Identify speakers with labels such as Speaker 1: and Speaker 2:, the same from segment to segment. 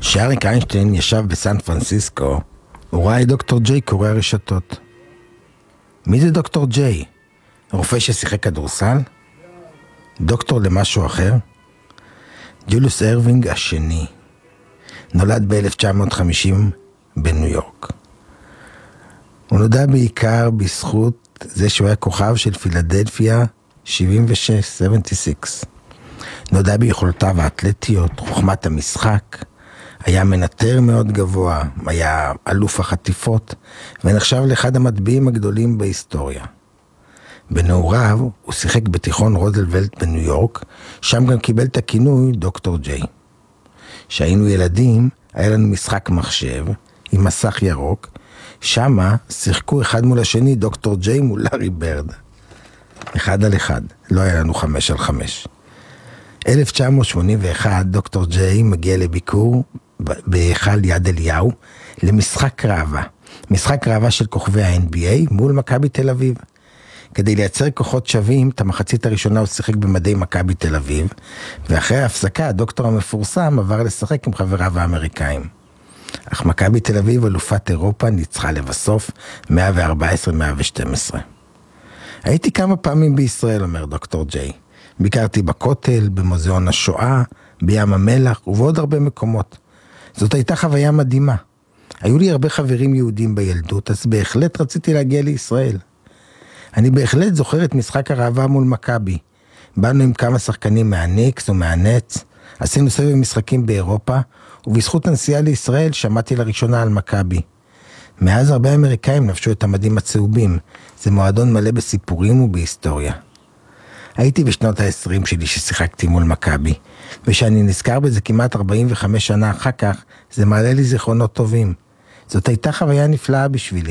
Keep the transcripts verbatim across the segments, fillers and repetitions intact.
Speaker 1: כשאריק איינשטיין ישב בסן פרנסיסקו, הוא ראה את דוקטור ג'יי קורא הרשתות. מי זה דוקטור ג'יי? רופא ששיחק כדורסל? דוקטור למשהו אחר? ג'וליוס ארווינג השני. נולד ב-אלף תשע מאות וחמישים בניו יורק. הוא נודע בעיקר בזכות זה שהוא היה כוכב של פילדלפיה שבעים ושש, שבעים ושש. נודע ביכולותיו האתלטיות, חוכמת המשחק, היה מנטר מאוד גבוה, היה אלוף החטיפות, ונחשב לאחד המטביעים הגדולים בהיסטוריה. בנעוריו הוא שיחק בתיכון רוזוולט בניו יורק, שם גם קיבל את הכינוי דוקטור ג'יי. כשהיינו ילדים, היה לנו משחק מחשב עם מסך ירוק, שמה שיחקו אחד מול השני דוקטור ג'יי מול לארי ברד. אחד על אחד, לא היה לנו חמש על חמש. אלף תשע מאות שמונים ואחת דוקטור ג'יי מגיע לביקור בהיכל יד אליהו למשחק ראווה. משחק ראווה של כוכבי ה-אן בי איי מול מכבי תל אביב. כדי לייצר כוחות שווים, את המחצית הראשונה הוא שיחק במדי מכבי תל אביב, ואחרי ההפסקה הדוקטור המפורסם עבר לשחק עם חבריו האמריקאים. אך מכבי תל אביב, אלופת אירופה, ניצחה לבסוף מאה וארבע עשרה מאה ושתים עשרה. הייתי כמה פעמים בישראל, אומר דוקטור ג'יי. ביקרתי בכותל, במוזיאון השואה, בים המלח ובעוד הרבה מקומות. זאת הייתה חוויה מדהימה. היו לי הרבה חברים יהודים בילדות, אז בהחלט רציתי להגיע לישראל. אני בהחלט זוכר את משחק הראווה מול מכבי. באנו עם כמה שחקנים מהניקס ומהנץ, עשינו סבב משחקים באירופה, ובזכות הנסיעה לישראל שמעתי לראשונה על מכבי. מאז הרבה אמריקאים נפשו את המדים הצהובים. זה מועדון מלא בסיפורים ובהיסטוריה. הייתי בשנות ה-עשרים שלי ששיחקתי מול מכבי, ושאני נזכר בזה כמעט ארבעים וחמש שנה אחר כך, זה מעלה לי זיכרונות טובים. זאת הייתה חוויה נפלאה בשבילי.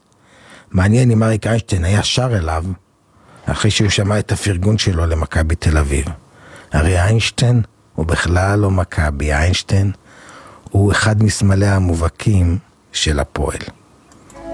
Speaker 1: מעניין אם אריק איינשטיין היה שר אליו, אחרי שהוא שמע את הפרגון שלו למכבי תל אביב. הרי איינשטיין הוא בכלל לא מכבי, איינשטיין הוא אחד מסמלי המובהקים של הפועל.